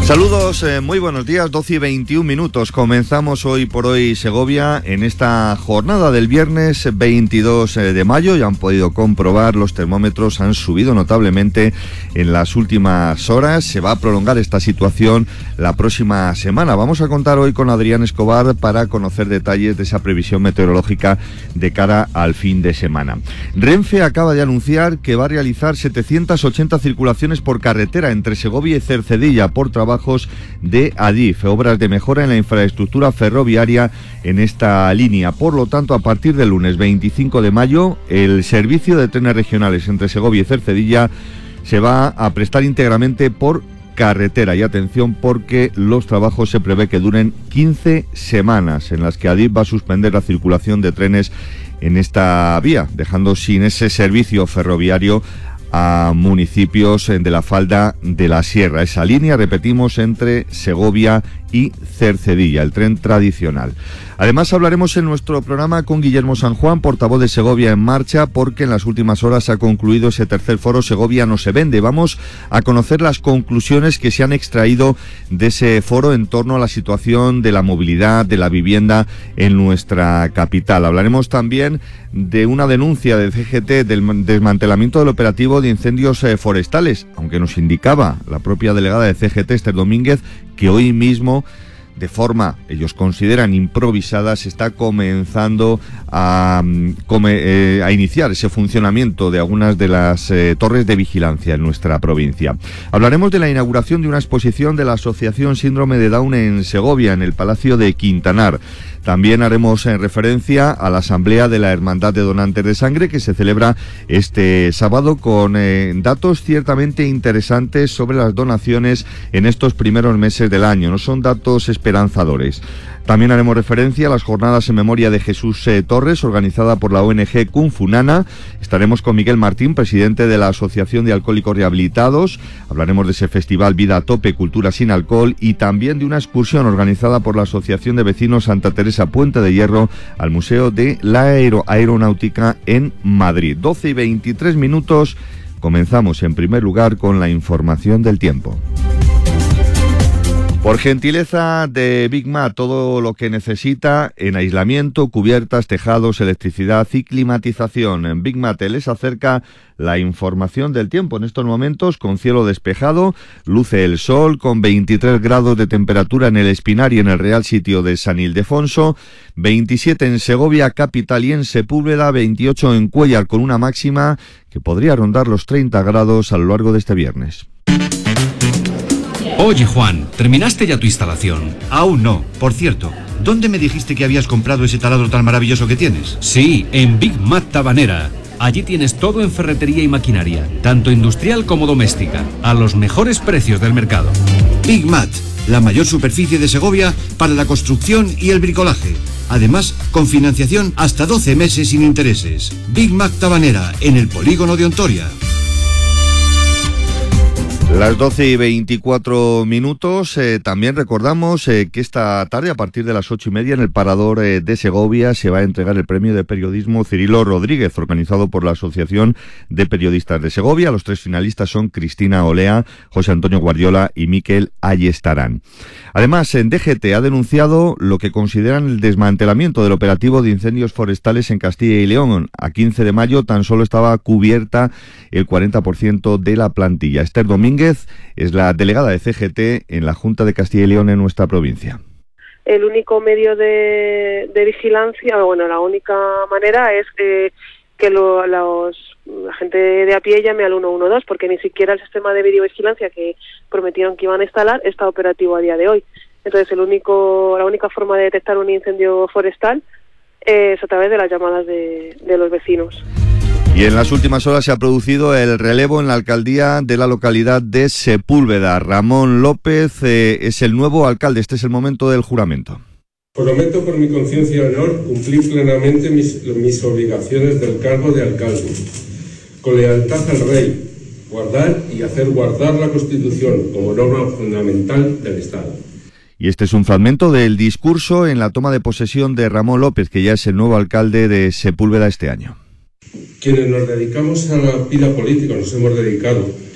Saludos, muy buenos días, 12 y 21 minutos. Comenzamos hoy por hoy Segovia en esta jornada del viernes 22 de mayo. Ya han podido comprobar, los termómetros han subido notablemente en las últimas horas. Se va a prolongar esta situación la próxima semana. Vamos a contar hoy con Adrián Escobar para conocer detalles de esa previsión meteorológica de cara al fin de semana. Renfe acaba de anunciar que va a realizar 780 circulaciones por carretera entre Segovia y Cercedilla por trabajo de Adif, obras de mejora en la infraestructura ferroviaria en esta línea. Por lo tanto, a partir del lunes 25 de mayo, el servicio de trenes regionales entre Segovia y Cercedilla se va a prestar íntegramente por carretera. Y atención, porque los trabajos se prevé que duren 15 semanas, en las que Adif va a suspender la circulación de trenes en esta vía, dejando sin ese servicio ferroviario a municipios de la falda de la Sierra. Esa línea, repetimos, entre Segovia y Cercedilla, el tren tradicional. Además, hablaremos en nuestro programa con Guillermo San Juan, portavoz de Segovia en Marcha, porque en las últimas horas ha concluido ese tercer foro Segovia no se vende. Vamos a conocer las conclusiones que se han extraído de ese foro en torno a la situación de la movilidad, de la vivienda en nuestra capital. Hablaremos también de una denuncia de CGT del desmantelamiento del operativo de incendios forestales, aunque nos indicaba la propia delegada de CGT, Esther Domínguez, que hoy mismo, de forma, ellos consideran, improvisada, se está comenzando a iniciar ese funcionamiento de algunas de las torres de vigilancia en nuestra provincia. Hablaremos de la inauguración de una exposición de la Asociación Síndrome de Down en Segovia, en el Palacio de Quintanar. También haremos referencia a la Asamblea de la Hermandad de Donantes de Sangre, que se celebra este sábado, con datos ciertamente interesantes sobre las donaciones en estos primeros meses del año. No son datos esperanzadores. También haremos referencia a las jornadas en memoria de Jesús Torres, organizada por la ONG Kung Fu Nana. Estaremos con Miguel Martín, presidente de la Asociación de Alcohólicos Rehabilitados. Hablaremos de ese festival Vida a Tope, Cultura sin Alcohol, y también de una excursión organizada por la Asociación de Vecinos Santa Teresa Puente de Hierro al Museo de la Aeronáutica en Madrid. 12 y 23 minutos. Comenzamos en primer lugar con la información del tiempo. Por gentileza de Big Mat, todo lo que necesita en aislamiento, cubiertas, tejados, electricidad y climatización. En Big Mat les acerca la información del tiempo. En estos momentos, con cielo despejado, luce el sol, con 23 grados de temperatura en el Espinar y en el Real Sitio de San Ildefonso, 27 en Segovia capital y en Sepúlveda, 28 en Cuéllar, con una máxima que podría rondar los 30 grados a lo largo de este viernes. Oye, Juan, ¿terminaste ya tu instalación? Aún no. Por cierto, ¿dónde me dijiste que habías comprado ese taladro tan maravilloso que tienes? Sí, en Big Mat Tabanera. Allí tienes todo en ferretería y maquinaria, tanto industrial como doméstica, a los mejores precios del mercado. Big Mat, la mayor superficie de Segovia para la construcción y el bricolaje. Además, con financiación hasta 12 meses sin intereses. Big Mat Tabanera, en el polígono de Ontoria. Las 12 y 24 minutos, también recordamos que esta tarde, a partir de las 8:30, en el Parador de Segovia, se va a entregar el premio de periodismo Cirilo Rodríguez, organizado por la Asociación de Periodistas de Segovia. Los tres finalistas son Cristina Olea, José Antonio Guardiola y Miquel Ayestarán. Además, en DGT ha denunciado lo que consideran el desmantelamiento del operativo de incendios forestales en Castilla y León. A 15 de mayo tan solo estaba cubierta el 40% de la plantilla. Esther Domínguez es la delegada de CGT en la Junta de Castilla y León en nuestra provincia. El único medio de vigilancia, la única manera es que la gente de a pie llame al 112, porque ni siquiera el sistema de videovigilancia que prometieron que iban a instalar está operativo a día de hoy. Entonces la única forma de detectar un incendio forestal es a través de las llamadas de los vecinos. Y en las últimas horas se ha producido el relevo en la alcaldía de la localidad de Sepúlveda. Ramón López es el nuevo alcalde. Este es el momento del juramento. Prometo por mi conciencia y honor cumplir plenamente mis obligaciones del cargo de alcalde, con lealtad al rey, guardar y hacer guardar la Constitución como norma fundamental del Estado. Y este es un fragmento del discurso en la toma de posesión de Ramón López, que ya es el nuevo alcalde de Sepúlveda este año. Quienes nos dedicamos a la vida política, nos hemos dedicado